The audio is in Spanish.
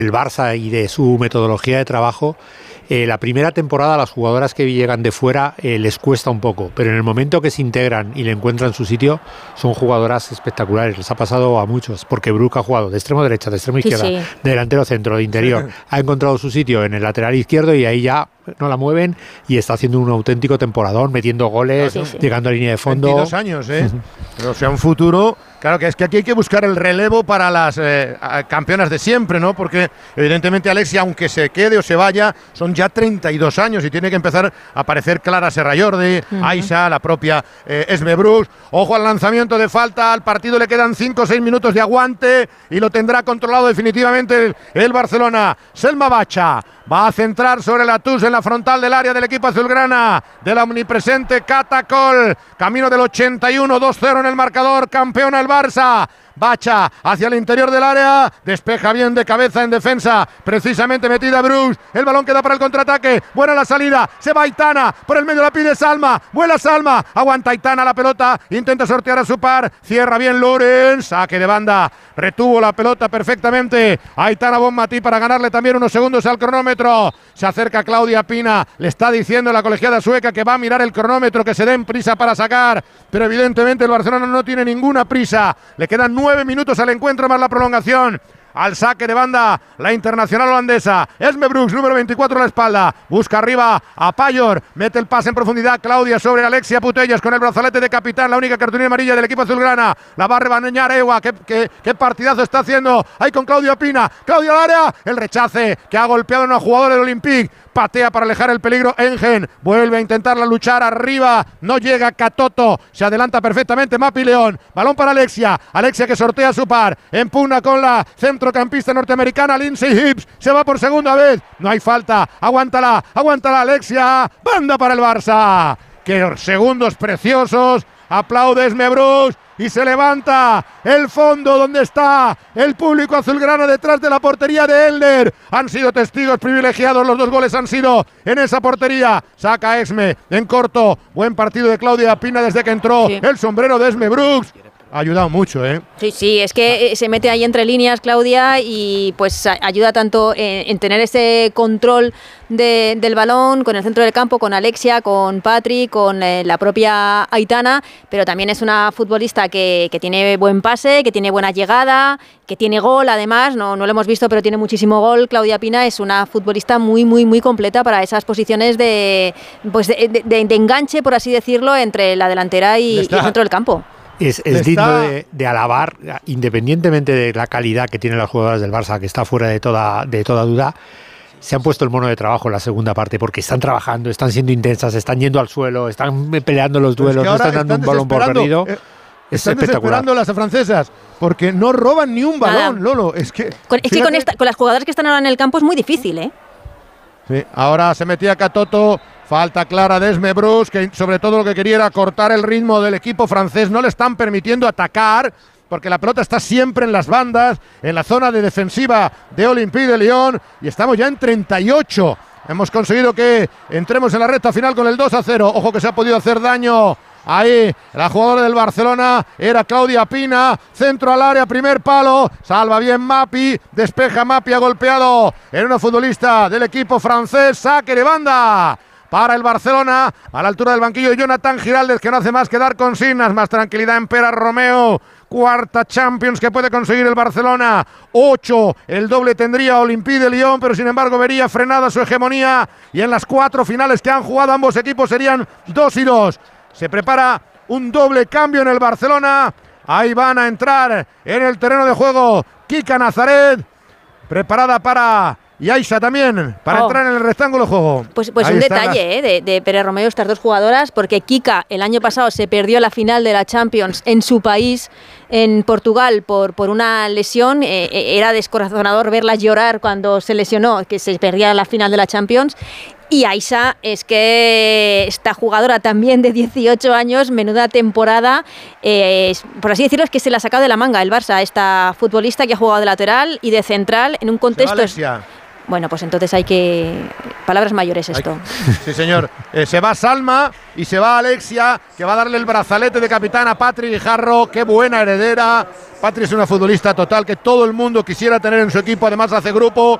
el Barça y de su metodología de trabajo, la primera temporada a las jugadoras que llegan de fuera les cuesta un poco, pero en el momento que se integran y le encuentran su sitio, son jugadoras espectaculares. Les ha pasado a muchos, porque Brooke ha jugado de extremo derecha, de extremo izquierda, de delantero centro, de interior. Ha encontrado su sitio en el lateral izquierdo y ahí ya no la mueven y está haciendo un auténtico temporadón, metiendo goles, llegando a línea de fondo. 22 años, Pero, o sea, un futuro. Claro que es que aquí hay que buscar el relevo para las campeonas de siempre, ¿no? Porque evidentemente Alexia, aunque se quede o se vaya, son ya 32 años y tiene que empezar a aparecer Clara Serrallordi, Aisha, la propia Esme Brooks. Ojo al lanzamiento de falta, al partido le quedan 5 o 6 minutos de aguante y lo tendrá controlado definitivamente el Barcelona. Selma Bacha va a centrar sobre la TUS en la frontal del área del equipo azulgrana, de la omnipresente Catacol. Camino del 81, 2-0 en el marcador, campeona el Barça. Bacha hacia el interior del área, despeja bien de cabeza en defensa, precisamente metida Brooks, el balón queda para el contraataque, buena la salida, se va Aitana, por el medio la pide Salma, vuela Salma, aguanta Aitana la pelota, intenta sortear a su par, cierra bien Lorenz, saque de banda, retuvo la pelota perfectamente, Aitana Bonmatí para ganarle también unos segundos al cronómetro, se acerca Claudia Pina, le está diciendo la colegiada sueca que va a mirar el cronómetro, que se den prisa para sacar, pero evidentemente el Barcelona no tiene ninguna prisa, le quedan 9 minutos al encuentro más la prolongación. Al saque de banda la internacional holandesa Esme Brooks, número 24 a la espalda, busca arriba a Payor, mete el pase en profundidad Claudia sobre Alexia Putellas con el brazalete de capitán, la única cartulina amarilla del equipo azulgrana, la va a rebañar Ewa, qué partidazo está haciendo ahí con Claudia Pina, Claudia al área, el rechace que ha golpeado a una jugadora del Olympique, patea para alejar el peligro Engen, vuelve a intentarla luchar arriba, no llega Catoto, se adelanta perfectamente Mapi León, balón para Alexia que sortea a su par, empuna con la centrocampista norteamericana Lindsay Hibbs, se va por segunda vez, no hay falta, aguántala Alexia, banda para el Barça, que segundos preciosos, aplaude Esme Brooks y se levanta el fondo donde está el público azulgrana detrás de la portería de Elder. Han sido testigos privilegiados, los 2 goles han sido en esa portería. Saca Esme en corto, buen partido de Claudia Pina desde que entró, el sombrero de Esme Brooks. Ha ayudado mucho, Sí, es que se mete ahí entre líneas Claudia y pues ayuda tanto en tener ese control del balón con el centro del campo, con Alexia, con Patri, con la propia Aitana, pero también es una futbolista que tiene buen pase, que tiene buena llegada, que tiene gol además, no lo hemos visto, pero tiene muchísimo gol. Claudia Pina es una futbolista muy, muy, muy completa para esas posiciones de enganche, por así decirlo, entre la delantera y el centro del campo. Es digno de alabar, independientemente de la calidad que tienen las jugadoras del Barça, que está fuera de toda duda. Se han puesto el mono de trabajo en la segunda parte porque están trabajando, están siendo intensas, están yendo al suelo, están peleando los duelos, no están dando un balón por perdido. Están desesperando las francesas porque no roban ni un balón, Lolo. Es que con las jugadoras que están ahora en el campo es muy difícil, Sí, ahora se metía Catoto. Falta clara de Esme Brooks, que sobre todo lo que quería era cortar el ritmo del equipo francés. No le están permitiendo atacar, porque la pelota está siempre en las bandas, en la zona de defensiva de Olympique de Lyon, y estamos ya en 38. Hemos conseguido que entremos en la recta final con el 2-0. Ojo que se ha podido hacer daño. Ahí la jugadora del Barcelona era Claudia Pina, centro al área, primer palo, salva bien Mapi, despeja Mapi, ha golpeado en una futbolista del equipo francés, saque de banda para el Barcelona, a la altura del banquillo de Jonathan Giraldez, que no hace más que dar consignas, más tranquilidad en Pera Romeo. Cuarta Champions que puede conseguir el Barcelona, 8, el doble tendría Olympique de Lyon, pero sin embargo vería frenada su hegemonía, y en las 4 finales que han jugado ambos equipos serían 2-2. Se prepara un doble cambio en el Barcelona, ahí van a entrar en el terreno de juego Kika Nazaret, preparada para... Y Aisha también, para entrar en el rectángulo de juego. Pues un detalle de Pérez Romeo, estas 2 jugadoras, porque Kika el año pasado se perdió la final de la Champions en su país, en Portugal, por una lesión. Era descorazonador verla llorar cuando se lesionó, que se perdía la final de la Champions. Y Aisha es que esta jugadora también de 18 años, menuda temporada, por así decirlo, es que se la ha sacado de la manga el Barça, esta futbolista que ha jugado de lateral y de central en un contexto... bueno, pues entonces hay que... Palabras mayores esto. Sí, señor. Se va Salma y se va Alexia, que va a darle el brazalete de capitán a Patri Guijarro. ¡Qué buena heredera! Patri es una futbolista total que todo el mundo quisiera tener en su equipo. Además hace grupo.